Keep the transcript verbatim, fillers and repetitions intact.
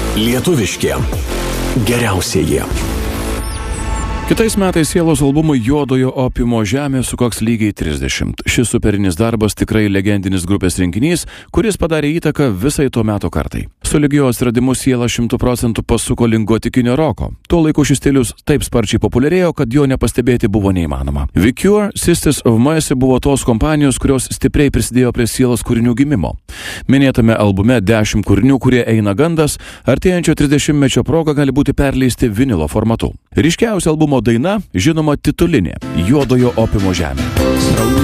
Lietuviški geriausieji. Kitais metais sielos albumui Juodojo opiumo žemė sukaks lygiai trisdešimt. Šis superinis darbas tikrai legendinis grupės rinkinys, kuris padarė įtaką visai to meto kartai. Sulig jo atsiradimu siela šimtų procentų pasuko link gotikinio roko. Tuo laiku šis stilius taip sparčiai populiarėjo, kad jo nepastebėti buvo neįmanoma. The Cure, Sisters of Mercy buvo tos kompanijos, kurios stipriai prisidėjo prie sielos kūrinių gimimo. Minėtame albume dešimt kūrinių, kurie eina gandas, artėjančio trisdešimtmečio proga gali būti perleisti vinilo formatu. Ryškiausia albumo daina, žinoma, titulinė Juodojo opiumo žemė.